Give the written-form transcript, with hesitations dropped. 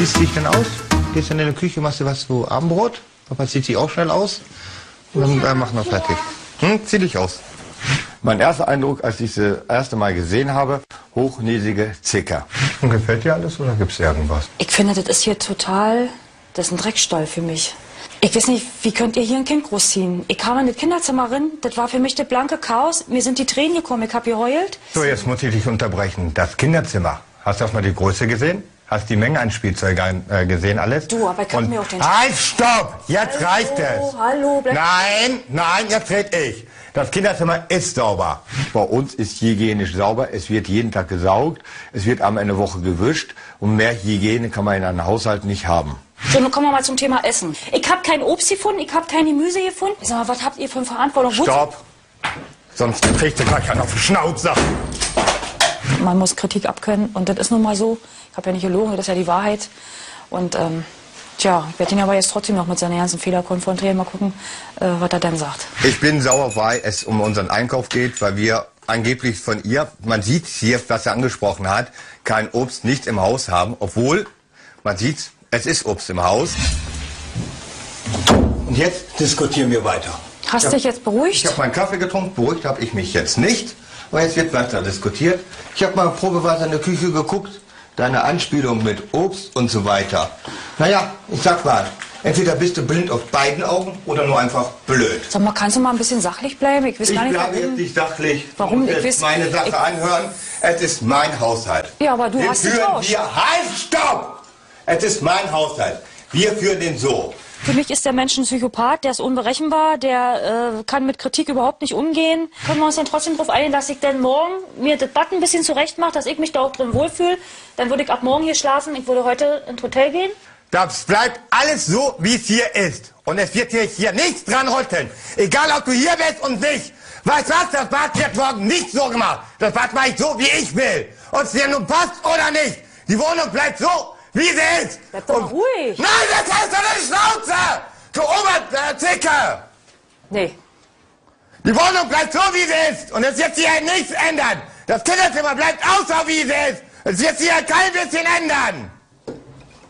Ziehst du dich denn aus? Gehst dann in die Küche, machst du was zu Abendbrot? Papa zieht sich auch schnell aus. Und dann machen wir fertig. Zieh dich aus. Mein erster Eindruck, als ich sie das erste Mal gesehen habe, hochnäsige Zicker. Und gefällt dir alles oder gibt's irgendwas? Ich finde, das ist hier total, das ist ein Dreckstall für mich. Ich weiß nicht, wie könnt ihr hier ein Kind großziehen? Ich kam in das Kinderzimmer rein, das war für mich das blanke Chaos. Mir sind die Tränen gekommen, ich habe geheult. So, jetzt muss ich dich unterbrechen. Das Kinderzimmer. Hast du erstmal die Größe gesehen? Hast die Menge an Spielzeug gesehen, alles? Du, aber ich kann mir auch den... Halt, stopp! Jetzt reicht es! Hallo, bleib... Nein, jetzt red ich. Das Kinderzimmer ist sauber. Bei uns ist hygienisch sauber, es wird jeden Tag gesaugt, es wird einmal in der Woche gewischt und mehr Hygiene kann man in einem Haushalt nicht haben. So, nun kommen wir mal zum Thema Essen. Ich habe kein Obst gefunden, ich habe kein Gemüse gefunden. Sag mal, was habt ihr für eine Verantwortung? Stopp! Sonst kriegst du gleich einen auf den Schnauzer. Man muss Kritik abkönnen und das ist nun mal so. Ich habe ja nicht gelogen, das ist ja die Wahrheit. Und tja, ich werde ihn aber jetzt trotzdem noch mit seinen ganzen Fehlern konfrontieren. Mal gucken, was er dann sagt. Ich bin sauer, weil es um unseren Einkauf geht, weil wir angeblich von ihr, man sieht hier, was er angesprochen hat, kein Obst nicht im Haus haben, obwohl man sieht, es ist Obst im Haus. Und jetzt diskutieren wir weiter. Hast du dich jetzt beruhigt? Ich habe meinen Kaffee getrunken, beruhigt habe ich mich jetzt nicht. Aber jetzt wird weiter diskutiert. Ich habe mal probeweise in der Küche geguckt, deine Anspielung mit Obst und so weiter. Naja, ich sag mal, entweder bist du blind auf beiden Augen oder nur einfach blöd. Sag mal, kannst du mal ein bisschen sachlich bleiben? Ich weiß gar nicht, bleibe jetzt nicht sachlich. Warum? Ich will meine Sache anhören. Es ist mein Haushalt. Ja, aber du hast getauscht. Halt, stopp! Es ist mein Haushalt. Wir führen den so. Für mich ist der Mensch ein Psychopath, der ist unberechenbar, der kann mit Kritik überhaupt nicht umgehen. Können wir uns denn trotzdem darauf einigen, dass ich denn morgen mir das Bad ein bisschen zurecht mache, dass ich mich da auch drin wohlfühle? Dann würde ich ab morgen hier schlafen, ich würde heute ins Hotel gehen. Das bleibt alles so, wie es hier ist. Und es wird hier nichts dran rütteln. Egal, ob du hier bist und nicht. Weißt du was, das Bad wird morgen nicht so gemacht. Das Bad mache ich so, wie ich will. Ob es dir nun passt oder nicht. Die Wohnung bleibt so, wie sie ist. Bleib doch mal ruhig. Nein, das heißt doch nicht Schnauze! Du Oberzicke! Nee. Die Wohnung bleibt so, wie sie ist. Und es wird sich hier nichts ändern. Das Kinderzimmer bleibt auch so, wie sie ist. Es wird sich hier kein bisschen ändern.